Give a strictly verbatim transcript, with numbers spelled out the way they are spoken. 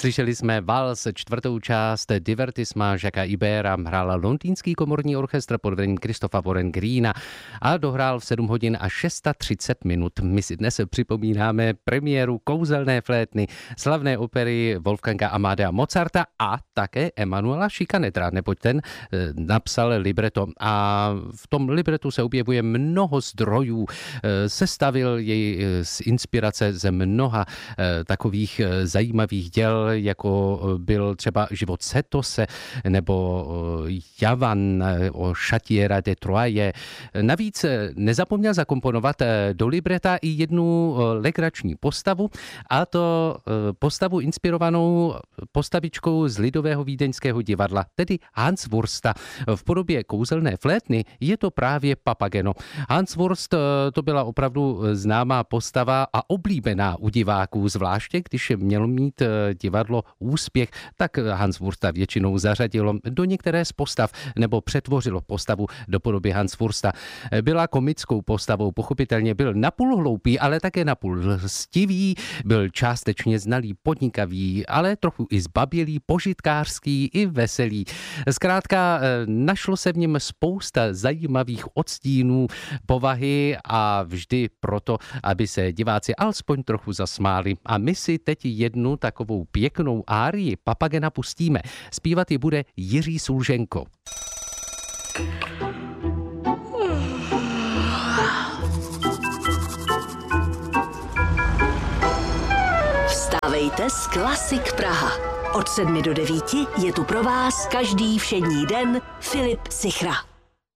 Slyšeli jsme vals, čtvrtou část Divertissement Jacquesa Ibera, hrál londýnský komorní orchestr pod vedením Christopha Warren Greena a dohrál v sedm hodin a třicet šest minut. My si dnes připomínáme premiéru Kouzelné flétny, slavné opery Wolfganga Amadea Mozarta a také Emanuela Schikanedra, neboť ten napsal libreto a v tom libretu se objevuje mnoho zdrojů. Sestavil jej z inspirace ze mnoha takových zajímavých děl, jako byl třeba Život Setose nebo Javan o Chatiera de Troyes. Navíc nezapomněl zakomponovat do libreta i jednu legrační postavu, a to postavu inspirovanou postavičkou z lidového vídeňského divadla, tedy Hanswursta. V podobě Kouzelné flétny je to právě Papageno. Hanswurst to byla opravdu známá postava a oblíbená u diváků, zvláště když mělo mít divadlo úspěch, tak Hanswursta většinou zařadilo do některé z postav nebo přetvořilo postavu do podoby Hanswursta. Byla komickou postavou, pochopitelně byl napůl hloupý, ale také napůl lstivý, byl částečně znalý, podnikavý, ale trochu i zbabělý, požitkářský i veselý. Zkrátka našlo se v něm spousta zajímavých odstínů povahy a vždy proto, aby se diváci alespoň trochu zasmáli. A my si teď jednu takovou pěknou árii Papagena pustíme. Zpívat ji bude Jiří Sulženko. Vstávejte s Klasik Praha. Od sedmi do devíti je tu pro vás každý všední den Filip Sichra.